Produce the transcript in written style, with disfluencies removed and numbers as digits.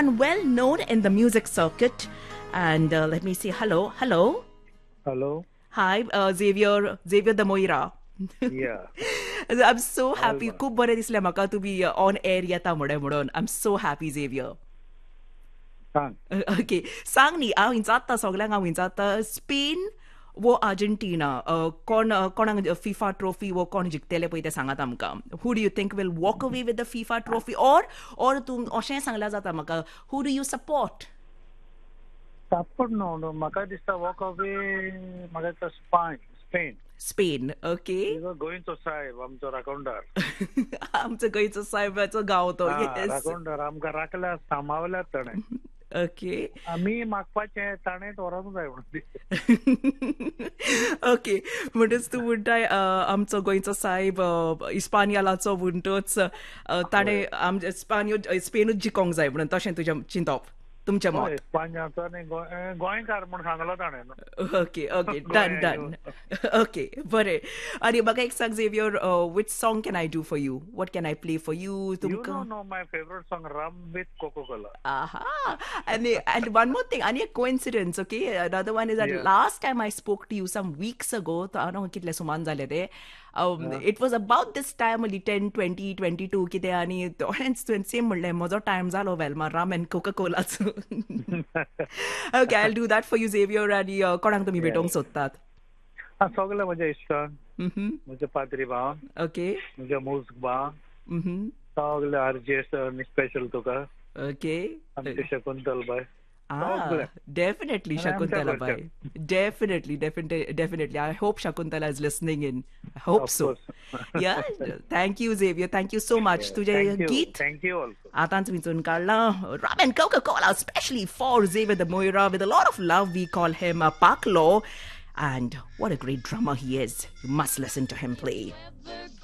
someone well known in the music circuit. And let me say hello. Hello. Hello. Hi, Xavier the Moira. Yeah. I'm so happy. खूप बरें दिसलें म्हाका तुम्ही on air येता म्हणून. I'm so happy, Xavier. सांग. Okay. सांग न्ही, हांव विचारता सगळ्यांक हांव विचारता स्पेन वो अर्जेंटिना कोणाक फिफा ट्रॉफी वो कोण जिखतले पळय ते सांगात आमकां. Who do you think will walk away with the FIFA trophy और तूं अशें सांगल्यार जाता म्हाका who do you support? Support न्हू म्हाका दिसता वॉक अवे म्हाका दिसता स्पेन. ओके. गोंयचो साहेब आमचो राखणदार. आमचो गोंयचो साहेबाचो गांव तो. राखणदार आमकां राखल्या सांबाळल्यात ताणें. ओके. आमी मागपाचें ताणें व्हरोंक जाय म्हणून. ओके. म्हणटच तूं म्हणटाय आमचो गोंयचो साहेब इस्पानियालाचो म्हणटच ताणें स्पेनूच जिखोंक जाय म्हणून तशें तुजें चिंतप तुमचें मत? इस्पानियाचो आनी गोंयकार म्हूण सांगलो ताणें. Okay okay done. ओके बरें. आनी म्हाका एक सांग Xavier, which song can I do for you? What can I play for you? You don't know my favorite song, Rum with Coca-Cola. Aha. And one more thing, and a coincidence, okay? Another one is that last time I spoke to you some weeks ago, I don't know कितले सुमान जाले ते. It was about this time, only 10, 20, 22, कितें आनी same म्हणलें म्हजो time जालो वेलमा Ram and कोका-कोलाचो. Okay, I'll do that for you, Xavier. आनी कोणाक तुमी भेटोवंक सोदतात? सगळे म्हज्या इश्टान, म्हजे पाद्री भाव, ओके, म्हजे मूज भाव, सगळे आरजे स्पेशल तुका. ओके. आमचे शकुंतल bye. Definitely Shakuntala bhai. Definitely. I hope Shakuntala is listening in. I hope so. Yeah. Thank you, Xavier. Thank you so much. तुझे गीत. Thank you also. आतांच विचून काढला. Rum and Coca-Cola, especially for Xavier the Moira. With a lot of love, we call him Paklo. And what a great drummer he is. You must listen to him play.